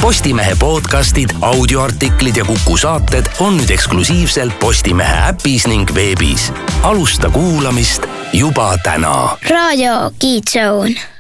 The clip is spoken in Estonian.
Postimehe podcastid, audioartiklid ja Kuku saated on nüüd eksklusiivselt Postimehe äpis ning veebis. Alusta kuulamist juba täna. Raadio Kids Zone.